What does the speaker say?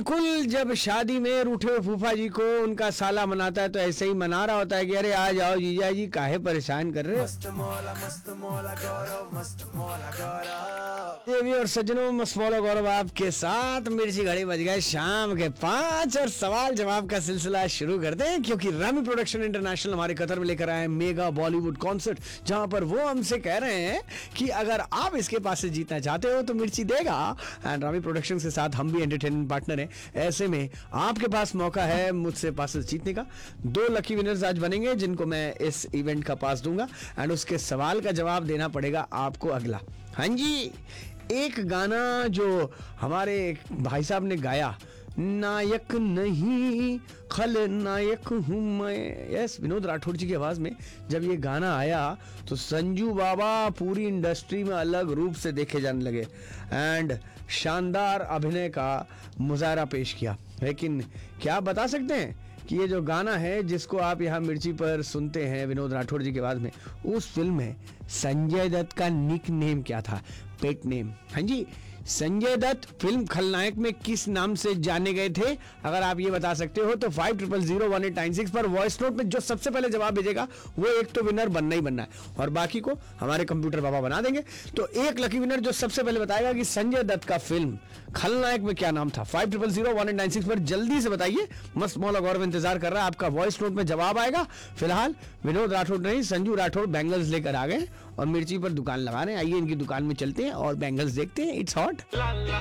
बिल्कुल, जब शादी में रूठे हुए फूफा जी को उनका साला मनाता है तो ऐसे ही मना रहा होता है कि अरे आ जाओ जीजा जी, काहे परेशान कर रहे हो। देवी और सज्जनों, मस्मौला गौरव आपके साथ। मिर्ची घड़ी बज गए शाम के 5 और सवाल जवाब का सिलसिला शुरू करते हैं, क्योंकि रामी प्रोडक्शन इंटरनेशनल हमारे कतर में लेकर आए मेगा बॉलीवुड कॉन्सर्ट, जहां पर वो हमसे कह रहे हैं कि अगर आप इसके पास से जीतना चाहते हो तो मिर्ची देगा। एंड रामी प्रोडक्शन के साथ हम भी एंटरटेनमेंट पार्टनर हैं, ऐसे में आपके पास मौका है मुझसे पासेस जीतने का। 2 लकी विनर्स आज बनेंगे जिनको मैं इस इवेंट का पास दूंगा, एंड उसके सवाल का जवाब देना पड़ेगा आपको अगला। हाँ जी, एक गाना जो हमारे भाई साहब ने गाया, नायक नहीं खलनायक हूं मैं, यस, विनोद राठौड़ जी की आवाज में जब ये गाना आया तो संजू बाबा पूरी इंडस्ट्री में अलग रूप से देखे जाने लगे एंड शानदार अभिनय का मुजाहरा पेश किया। लेकिन क्या आप बता सकते हैं कि ये जो गाना है जिसको आप यहाँ मिर्ची पर सुनते हैं विनोद राठौड़ जी की आवाज में, उस फिल्म में संजय दत्त का निक नेम क्या था, पेट नेम? हाँ जी, संजय दत्त फिल्म खलनायक में किस नाम से जाने गए थे? अगर आप ये बता सकते हो तो 50001896 पर वॉइस नोट में जो सबसे पहले जवाब भेजेगा वो एक तो विनर बनना ही बनना है, और बाकी को हमारे कंप्यूटर बाबा बना देंगे। तो एक लकी विनर जो सबसे पहले बताएगा कि संजय दत्त का फिल्म खलनायक में क्या नाम था, 50001896 पर जल्दी से बताइए। मस्त मौला गौरव इंतजार कर रहा है, आपका वॉइस नोट में जवाब आएगा। फिलहाल विनोद राठौड़ नहीं, संजू राठौड़ बैंगल्स लेकर आ गए और मिर्ची पर दुकान लगा रहे हैं। आइए इनकी दुकान में चलते हैं और बैंगल्स देखते हैं। It's hot.